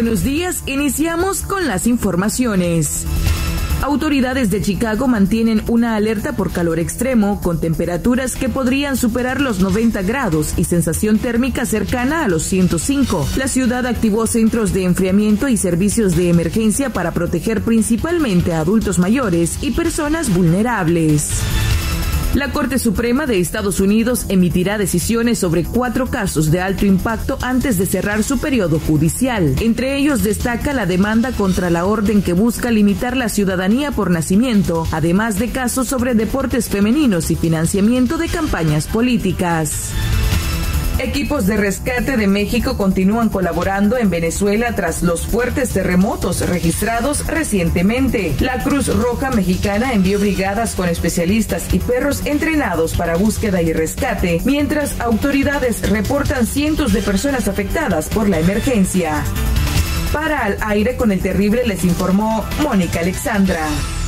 buenos días. Iniciamos con las informaciones. Autoridades de Chicago mantienen una alerta por calor extremo, con temperaturas que podrían superar los 90 grados y sensación térmica cercana a los 105. La ciudad activó centros de enfriamiento y servicios de emergencia para proteger principalmente a adultos mayores y personas vulnerables. La Corte Suprema de Estados Unidos emitirá decisiones sobre 4 casos de alto impacto antes de cerrar su periodo judicial. Entre ellos destaca la demanda contra la orden que busca limitar la ciudadanía por nacimiento, además de casos sobre deportes femeninos y financiamiento de campañas políticas. Equipos de rescate de México continúan colaborando en Venezuela tras los fuertes terremotos registrados recientemente. La Cruz Roja Mexicana envió brigadas con especialistas y perros entrenados para búsqueda y rescate, mientras autoridades reportan cientos de personas afectadas por la emergencia. Para Al Aire con el Terrible les informó Mónica Alexandra.